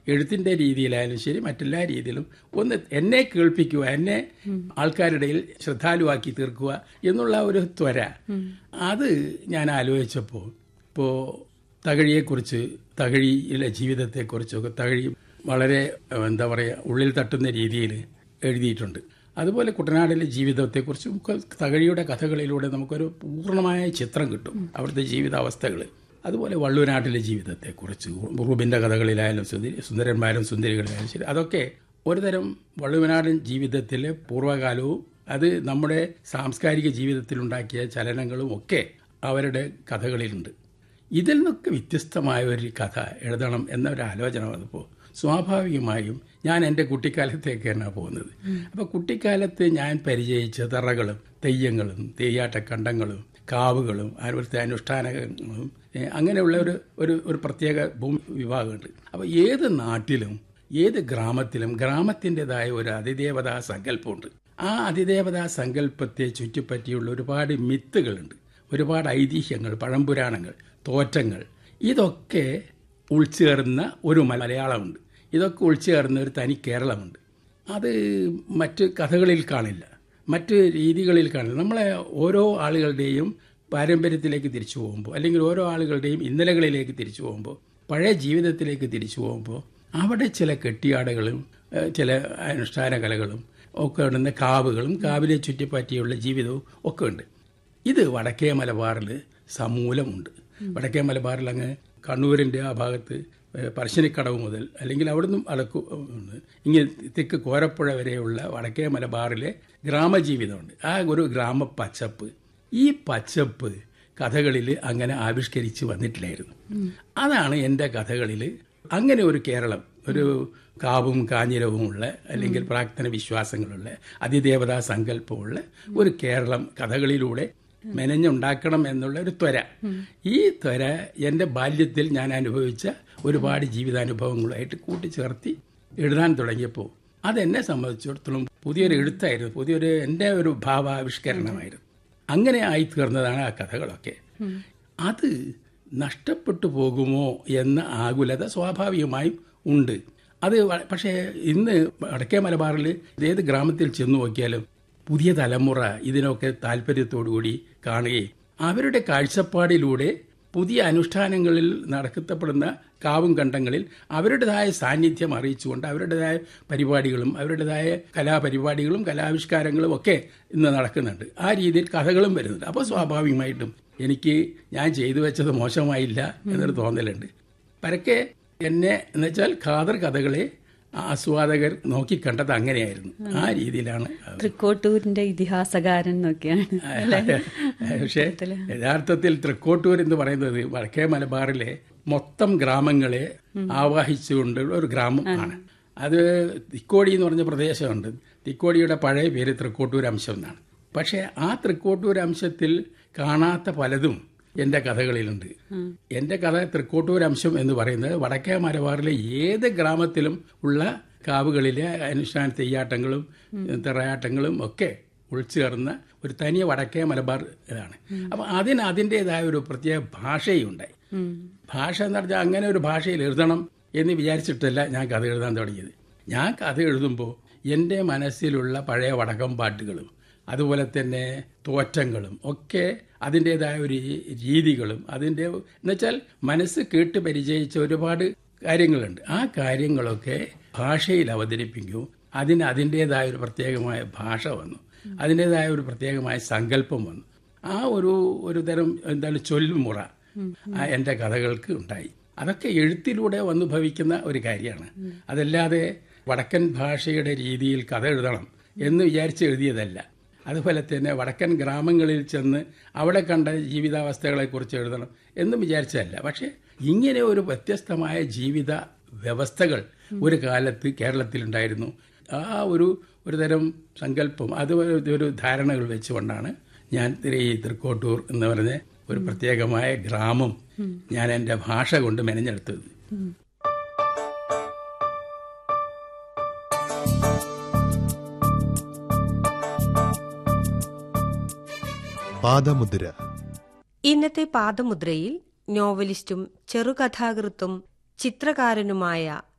എഴുത്തിന്റെ രീതിയിലായാലും ശരി, മറ്റെല്ലാ രീതിയിലും ഒന്ന് എന്നെ കേൾപ്പിക്കുക, എന്നെ ആൾക്കാരുടെ ഇടയിൽ ശ്രദ്ധാലുവാക്കി തീർക്കുക എന്നുള്ള ഒരു ത്വര, അത് ഞാൻ ആലോചിച്ചപ്പോൾ ഇപ്പോൾ തകഴിയെക്കുറിച്ച്, തകഴിയിലെ ജീവിതത്തെക്കുറിച്ചൊക്കെ തകഴി വളരെ എന്താ പറയുക ഉള്ളിൽ തട്ടുന്ന രീതിയിൽ എഴുതിയിട്ടുണ്ട്. അതുപോലെ കുട്ടനാടിലെ ജീവിതത്തെക്കുറിച്ചും തകഴിയുടെ കഥകളിലൂടെ നമുക്കൊരു പൂർണ്ണമായ ചിത്രം കിട്ടും, അവിടുത്തെ ജീവിതാവസ്ഥകൾ. അതുപോലെ വള്ളുവനാട്ടിലെ ജീവിതത്തെക്കുറിച്ച് റൂബിൻ്റെ കഥകളിലായാലും സുന്ദരന്മാരും സുന്ദരികളിലായാലും ശരി, അതൊക്കെ ഒരുതരം വള്ളുവനാടൻ ജീവിതത്തിലെ പൂർവ്വകാലവും അത് നമ്മുടെ സാംസ്കാരിക ജീവിതത്തിലുണ്ടാക്കിയ ചലനങ്ങളും ഒക്കെ അവരുടെ കഥകളിലുണ്ട്. ഇതിൽ നിന്നൊക്കെ വ്യത്യസ്തമായ ഒരു കഥ എഴുതണം എന്നൊരു ആലോചന വന്നപ്പോൾ സ്വാഭാവികമായും ഞാൻ എൻ്റെ കുട്ടിക്കാലത്തേക്കാണ് പോകുന്നത്. അപ്പോൾ കുട്ടിക്കാലത്ത് ഞാൻ പരിചയിച്ച തറകളും തെയ്യങ്ങളും തെയ്യാട്ടക്കണ്ടങ്ങളും കാവുകളും അതുപോലത്തെ അനുഷ്ഠാനങ്ങളും അങ്ങനെയുള്ള ഒരു പ്രത്യേക ഭൂമി വിഭാഗമുണ്ട്. അപ്പോൾ ഏത് നാട്ടിലും ഏത് ഗ്രാമത്തിലും ഗ്രാമത്തിൻ്റെതായ ഒരു അതിദേവതാ സങ്കല്പമുണ്ട്. ആ അതിദേവതാ സങ്കല്പത്തെ ചുറ്റിപ്പറ്റിയുള്ള ഒരുപാട് മിത്തുകളുണ്ട്, ഒരുപാട് ഐതിഹ്യങ്ങൾ, പഴംപുരാണങ്ങൾ, തോറ്റങ്ങൾ, ഇതൊക്കെ ഉൾച്ചേർന്ന ഒരു മലയാളമുണ്ട്. ഇതൊക്കെ ഉൾച്ചേർന്ന ഒരു തനി കേരളമുണ്ട്. അത് മറ്റ് കഥകളിൽ കാണില്ല, മറ്റ് രീതികളിൽ കാണില്ല. നമ്മളെ ഓരോ ആളുകളുടെയും പാരമ്പര്യത്തിലേക്ക് തിരിച്ചു പോകുമ്പോൾ, അല്ലെങ്കിൽ ഓരോ ആളുകളുടെയും ഇന്നലകളിലേക്ക് തിരിച്ചു പോകുമ്പോൾ, പഴയ ജീവിതത്തിലേക്ക് തിരിച്ചു പോകുമ്പോൾ അവിടെ ചില കെട്ടിയാടുകളും ചില അനുഷ്ഠാന കലകളും ഒക്കെ ഉണ്ടെന്ന കാവുകളും കാവിലെ ചുറ്റിപ്പറ്റിയുള്ള ജീവിതവും ഒക്കെ ഉണ്ട്. ഇത് വടക്കേ മലബാറിൽ സമൂലമുണ്ട്. വടക്കേ മലബാറിൽ അങ്ങ് കണ്ണൂരിൻ്റെ ആ ഭാഗത്ത് പറശ്ശിനിക്കടവ് മുതൽ അല്ലെങ്കിൽ അവിടുന്ന് ഇങ്ങനെ തെക്ക് കോരപ്പുഴ വരെയുള്ള വടക്കേ മലബാറിലെ ഗ്രാമജീവിതമുണ്ട്. ആ ഒരു ഗ്രാമപ്പച്ചപ്പ്, ഈ പച്ചപ്പ് കഥകളിൽ അങ്ങനെ ആവിഷ്കരിച്ച് വന്നിട്ടില്ലായിരുന്നു. അതാണ് എൻ്റെ കഥകളിൽ അങ്ങനെ ഒരു കേരളം, ഒരു കാവും കാഞ്ഞിരവുമുള്ള അല്ലെങ്കിൽ പ്രാക്തന വിശ്വാസങ്ങളുള്ള അതിദേവതാ സങ്കല്പമുള്ള ഒരു കേരളം കഥകളിലൂടെ മെനഞ്ഞുണ്ടാക്കണം എന്നുള്ള ഒരു ത്വര. ഈ ത്വര എൻ്റെ ബാല്യത്തിൽ ഞാൻ അനുഭവിച്ച ഒരുപാട് ജീവിതാനുഭവങ്ങളായിട്ട് കൂട്ടിച്ചേർത്തി എഴുതാൻ തുടങ്ങിയപ്പോൾ അതെന്നെ സംബന്ധിച്ചിടത്തോളം പുതിയൊരു എഴുത്തായിരുന്നു, പുതിയൊരു എൻ്റെ ഒരു ഭാവാവിഷ്കരണമായിരുന്നു. അങ്ങനെ ആയിത്തീർന്നതാണ് ആ കഥകളൊക്കെ. അത് നഷ്ടപ്പെട്ടു പോകുമോ എന്ന ആകുലത സ്വാഭാവികമായും ഉണ്ട്. അത് പക്ഷേ ഇന്ന് വടക്കേ മലബാറിൽ ഏത് ഗ്രാമത്തിൽ ചെന്നു നോക്കിയാലും പുതിയ തലമുറ ഇതിനൊക്കെ താല്പര്യത്തോടുകൂടി കാണുകയും അവരുടെ കാഴ്ചപ്പാടിലൂടെ പുതിയ അനുഷ്ഠാനങ്ങളിൽ നടത്തപ്പെടുന്ന കാവും കണ്ടങ്ങളിൽ അവരുടേതായ സാന്നിധ്യം അറിയിച്ചുകൊണ്ട് അവരുടേതായ പരിപാടികളും അവരുടേതായ കലാപരിപാടികളും കലാവിഷ്കാരങ്ങളും ഒക്കെ ഇന്ന് നടക്കുന്നുണ്ട്. ആ രീതിയിൽ കഥകളും വരുന്നുണ്ട്. അപ്പോൾ സ്വാഭാവികമായിട്ടും എനിക്ക് ഞാൻ ചെയ്തു വെച്ചത് മോശമായില്ല എന്നൊരു തോന്നലുണ്ട്. പരക്കെ എന്നെ എന്നുവെച്ചാൽ ഖാദർ കഥകളെ ആസ്വാദകർ നോക്കിക്കണ്ടത് അങ്ങനെയായിരുന്നു. ആ രീതിയിലാണ്. തൃക്കോട്ടൂരിന്റെ ഇതിഹാസകാരൻ നോക്കിയാണ്. പക്ഷേ യഥാർത്ഥത്തിൽ തൃക്കോട്ടൂർ എന്ന് പറയുന്നത് വടക്കേ മലബാറിലെ മൊത്തം ഗ്രാമങ്ങളെ ആവാഹിച്ചുകൊണ്ടുള്ള ഒരു ഗ്രാമം ആണ്. അത് തിക്കോടി എന്ന് പറഞ്ഞ പ്രദേശമുണ്ട്. തിക്കോടിയുടെ പഴയ പേര് തൃക്കോട്ടൂർ അംശം എന്നാണ്. പക്ഷേ ആ തൃക്കോട്ടൂർ അംശത്തിൽ കാണാത്ത പലതും എൻ്റെ കഥകളിലുണ്ട്. എൻ്റെ കഥ തൃക്കോട്ടൂർ അംശം എന്ന് പറയുന്നത് വടക്കേ മലബാറിലെ ഏത് ഗ്രാമത്തിലും ഉള്ള കാവുകളിലെ അനുഷ്ഠാന തെയ്യാട്ടങ്ങളും തിറയാട്ടങ്ങളും ഒക്കെ ഉൾച്ചേർന്ന ഒരു തനിയ വടക്കേ മലബാർ ഇതാണ്. അപ്പം അതിൻ്റെതായ ഒരു പ്രത്യേക ഭാഷയുണ്ടായി. ഭാഷ എന്ന് പറഞ്ഞാൽ അങ്ങനെ ഒരു ഭാഷയിൽ എഴുതണം എന്ന് വിചാരിച്ചിട്ടല്ല ഞാൻ കഥ എഴുതാൻ തുടങ്ങിയത്. ഞാൻ കഥ എഴുതുമ്പോൾ എൻ്റെ മനസ്സിലുള്ള പഴയ വടക്കം പാട്ടുകളും അതുപോലെ തന്നെ തോറ്റങ്ങളും ഒക്കെ അതിൻ്റെതായ ഒരു രീതികളും അതിൻ്റെ എന്നുവെച്ചാൽ മനസ്സ് കേട്ട് പരിചയിച്ച ഒരുപാട് കാര്യങ്ങളുണ്ട്. ആ കാര്യങ്ങളൊക്കെ ഭാഷയിൽ അവതരിപ്പിക്കും. അതിൻ്റെതായ ഒരു പ്രത്യേകമായ ഭാഷ വന്നു, അതിൻ്റെതായ ഒരു പ്രത്യേകമായ സങ്കല്പം വന്നു. ആ ഒരു തരം എന്താണ് ചൊല്ലുമുറ എൻ്റെ കഥകൾക്ക് ഉണ്ടായി. അതൊക്കെ എഴുത്തിലൂടെ വന്നു ഭവിക്കുന്ന ഒരു കാര്യമാണ്. അതല്ലാതെ വടക്കൻ ഭാഷയുടെ രീതിയിൽ കഥ എഴുതണം എന്ന് വിചാരിച്ച് എഴുതിയതല്ല. അതുപോലെ തന്നെ വടക്കൻ ഗ്രാമങ്ങളിൽ ചെന്ന് അവിടെ കണ്ട ജീവിതാവസ്ഥകളെക്കുറിച്ച് എഴുതണം എന്നും വിചാരിച്ചതല്ല. പക്ഷേ ഇങ്ങനെ ഒരു വ്യത്യസ്തമായ ജീവിത വ്യവസ്ഥകൾ ഒരു കാലത്ത് കേരളത്തിലുണ്ടായിരുന്നു. ആ ഒരു തരം സങ്കല്പം, അത് ഒരു ധാരണകൾ വെച്ചുകൊണ്ടാണ് ഞാൻ ഈ തൃക്കോട്ടൂർ എന്ന് പറഞ്ഞ ഒരു പ്രത്യേകമായ ഗ്രാമം ഞാൻ എൻ്റെ ഭാഷ കൊണ്ട് മെനഞ്ഞെടുത്തത്. പാദമുദ്ര. ഇന്നത്തെ പാദമുദ്രയിൽ നോവലിസ്റ്റും ചെറുകഥാകൃത്തും ചിത്രകാരനുമായ